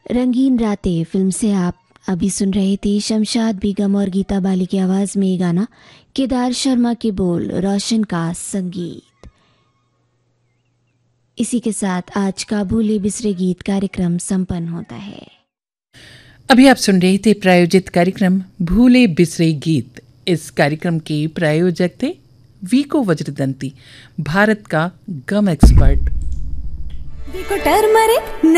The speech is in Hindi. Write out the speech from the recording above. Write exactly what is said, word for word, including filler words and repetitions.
रंगीन रातें फिल्म से आप अभी सुन रहे थे शमशाद बेगम और गीता बाली की आवाज में ये गाना, केदार शर्मा के बोल, रोशन का संगीत। इसी के साथ आज का भूले बिसरे गीत कार्यक्रम संपन्न होता है। अभी आप सुन रहे थे प्रायोजित कार्यक्रम भूले बिसरे गीत। इस कार्यक्रम के प्रायोजक थे वीको वज्रदंती, भारत का गम एक्सपर्ट। वीको टर्मरिक